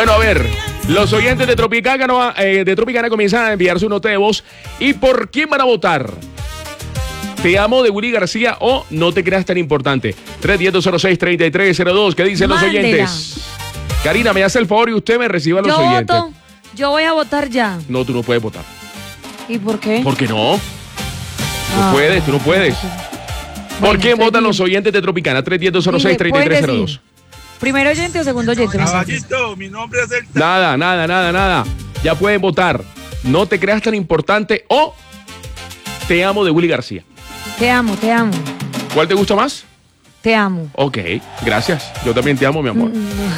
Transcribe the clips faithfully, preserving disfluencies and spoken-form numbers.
Bueno, a ver, los oyentes de Tropicana, eh, de Tropicana comienzan a enviar su nota de voz. ¿Y por quién van a votar? Te amo de Willy García o No te creas tan importante. tres uno cero, dos cero seis, tres tres cero dos. ¿Qué dicen Mándela. los oyentes? Karina, me hace el favor y usted me reciba a los Yo oyentes. voto. Yo voy a votar ya. No, tú no puedes votar. ¿Y por qué? ¿Por qué no? No Ah. puedes, tú no puedes. ¿Por Bueno, quién estoy votan bien. los oyentes de Tropicana? tres uno cero, dos cero seis, tres Dime, tres cero puedes dos. decir. ¿Primero oyente o segundo oyente? Caballito, mi nombre es el... Nada, nada, nada, nada. Ya pueden votar. No te creas tan importante o Te amo de Willy García. Te amo, te amo. ¿Cuál te gusta más? Te amo. Ok, gracias. Yo también te amo, mi amor.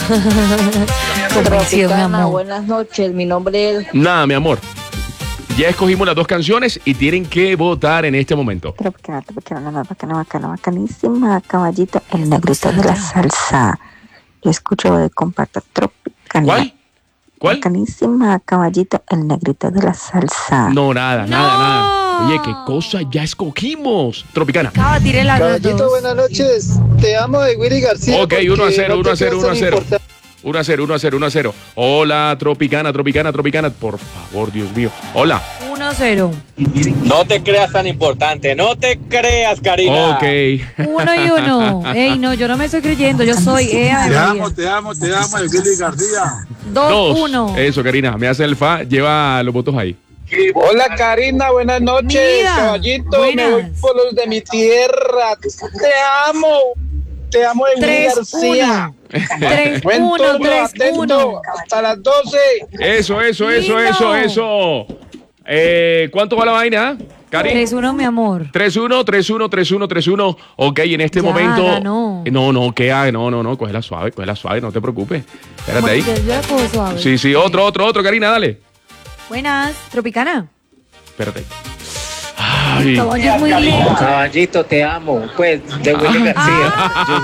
Convencido, mi Tropicana, amor. buenas noches, mi nombre es... Nada, mi amor. Ya escogimos las dos canciones y tienen que votar en este momento. Tropicana, tropicana, la bacana, bacana, bacanísima, caballito, el negrito de la salsa. Yo escucho de comparto Tropicana. ¿Cuál? ¿Cuál? Bacanísima, caballito, el negrito de la salsa. No, nada, nada, No. nada. Oye, qué cosa ya escogimos. Tropicana. Acaba, tiré las Caballito, dos. buenas noches. Te amo de Willy García. Ok, uno a cero, uno a cero, uno a cero. cero. uno a cero, uno a cero, uno a cero. Hola, Tropicana, Tropicana, Tropicana. Por favor, Dios mío. Hola. uno a cero. No te creas tan importante, no te creas, Karina. Ok. Uno y uno. Ey, no, yo no me estoy creyendo. Yo soy Ea Te de amo, María. te amo, te amo de Willy García. Dos, Dos. uno. Eso, Karina. Me hace el fa. Lleva los votos ahí. Hola, Karina, buenas noches. Mira, Caballito, buenas. me voy por los de mi tierra. Te amo. Te amo de Willy Tres, García. uno. Tres, Buen uno, turno, tres, atento. uno. Hasta las doce. Eso, eso, eso, Lindo. eso, eso. Eh, ¿Cuánto va la vaina, Cari? Tres, uno, mi amor. tres uno, tres uno, tres uno, tres uno. Ok, en este Ya, momento. ganó. No, no, ¿qué haga? No, no, no, cógela suave, cógela suave, no te preocupes. Espérate ahí. Yo, yo la cojo suave. Sí, sí, otro, otro, otro, Karina, dale. Buenas, Tropicana. Espérate ahí. Ay. Caballo es muy lindo. Caballito, te amo, pues, de Willy García.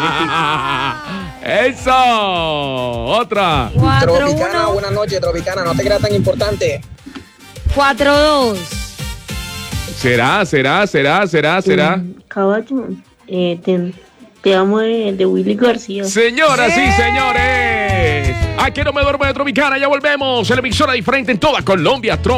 Eso. Otra. Cuatro, Tropicana, uno. buenas noches, Tropicana. No te creas tan importante. Cuatro, dos. ¿Será, será, será, será, será? Caballo, eh, te, te amo de, de Willy García. Señoras y señores, aquí no me duermo de Tropicana, ya volvemos. En la emisora diferente en toda Colombia, Tro-